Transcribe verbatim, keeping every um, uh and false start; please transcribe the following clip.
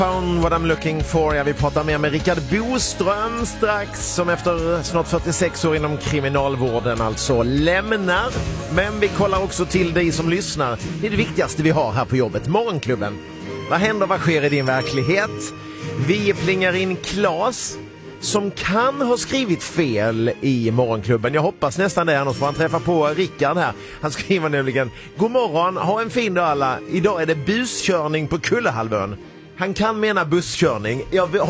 Found what I'm looking for. Ja, vi pratar mer med Rickard Boström strax, som efter snart fyrtiosex år inom kriminalvården alltså lämnar. Men vi kollar också till dig som lyssnar. Det är det viktigaste vi har här på jobbet, Morgonklubben. Vad händer, vad sker i din verklighet? Vi plingar in Claes som kan ha skrivit fel i Morgonklubben. Jag hoppas nästan det, annars får han träffa på Rickard här. Han skriver nämligen: God morgon, ha en fin dag alla. Idag är det buskörning på Kullehalvön. Han kan mena busskörning. Jag